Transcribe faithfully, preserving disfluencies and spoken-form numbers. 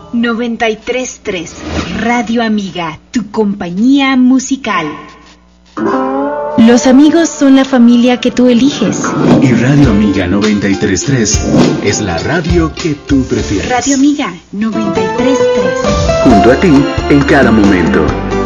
noventa y tres punto tres Radio Amiga, tu compañía musical. Los amigos son la familia que tú eliges. Y Radio Amiga noventa y tres punto tres es la radio que tú prefieres. Radio Amiga noventa y tres punto tres. Junto a ti en cada momento.